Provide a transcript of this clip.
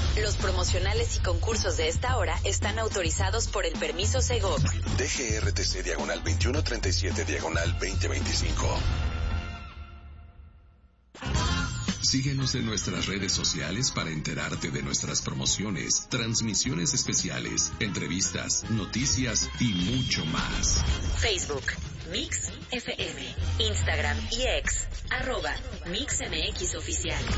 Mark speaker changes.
Speaker 1: Los promocionales y concursos de esta hora están autorizados por el permiso Segov.
Speaker 2: DGRTC /2137/2025.
Speaker 3: Síguenos en nuestras redes sociales para enterarte de nuestras promociones, transmisiones especiales, entrevistas, noticias y mucho más.
Speaker 1: Facebook, Mix FM, Instagram y X, @MixMX Oficial.